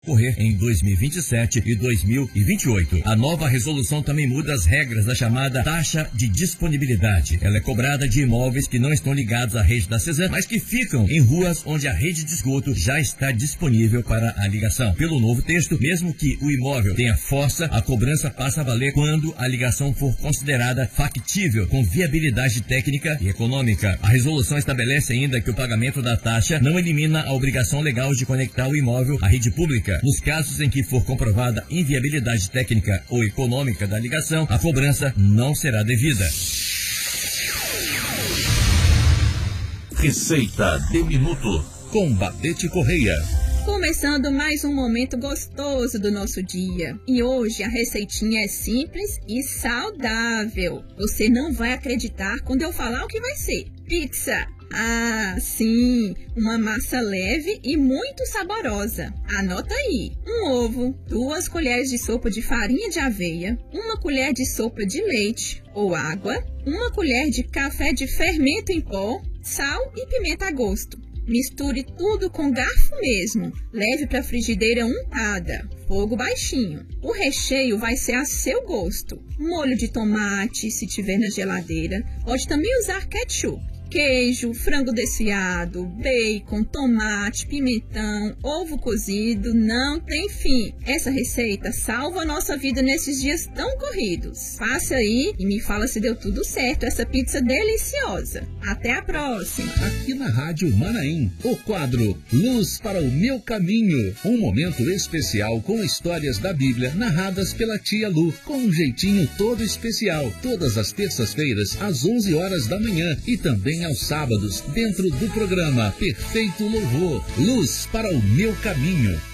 ocorrer em 2027 e 2028. A nova resolução também muda as regras da chamada taxa de disponibilidade. Ela é cobrada de imóveis que não estão ligados à rede da CESAM, mas que ficam em ruas onde a rede de esgoto já está disponível para a ligação. Pelo novo texto, mesmo que o imóvel tenha fossa, a cobrança passa a valer quando a ligação for considerada factível, com viabilidade técnica e econômica. A resolução estabelece ainda que o pagamento da taxa não elimina a obrigação legal de conectar o imóvel à rede pública. Nos casos em que for comprovada inviabilidade técnica ou econômica da ligação, a cobrança não será devida. Receita de Minuto com Badete Correia. Começando mais um momento gostoso do nosso dia. E hoje a receitinha é simples e saudável. Você não vai acreditar quando eu falar o que vai ser. Pizza! Ah, sim! Uma massa leve e muito saborosa. Anota aí. Um ovo, 2 colheres de sopa de farinha de aveia, 1 colher de sopa de leite ou água, 1 colher de café de fermento em pó, sal e pimenta a gosto. Misture tudo com garfo mesmo. Leve para a frigideira untada, fogo baixinho. O recheio vai ser a seu gosto. Molho de tomate, se tiver na geladeira. Pode também usar ketchup. Queijo, frango desfiado, bacon, tomate, pimentão, ovo cozido, não tem fim. Essa receita salva a nossa vida nesses dias tão corridos. Faça aí e me fala se deu tudo certo, essa pizza deliciosa. Até a próxima. Aqui na Rádio Manaim, o quadro Luz para o Meu Caminho. Um momento especial com histórias da Bíblia narradas pela tia Lu, com um jeitinho todo especial. Todas as terças-feiras, às 11 horas da manhã e também aos sábados, dentro do programa Perfeito Louvor, Luz para o Meu Caminho.